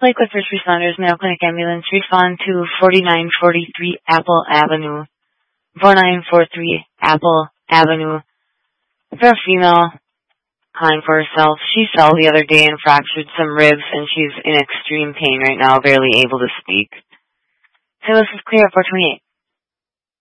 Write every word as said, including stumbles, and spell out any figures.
Lakewood First Responders Mayo Clinic Ambulance respond to forty-nine forty-three Apple Avenue, forty-nine forty-three Apple Avenue. For a female calling for herself, she fell the other day and fractured some ribs, and she's in extreme pain right now, barely able to speak. So this is Clear at four twenty-eight.